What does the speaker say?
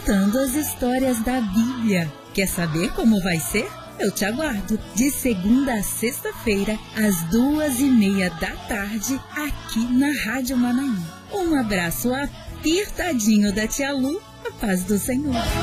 contando as histórias da Bíblia. Quer saber como vai ser? Eu te aguardo de segunda a sexta-feira, às 2:30 da tarde, aqui na Rádio Manaim. Um abraço apertadinho da Tia Lu, a paz do Senhor.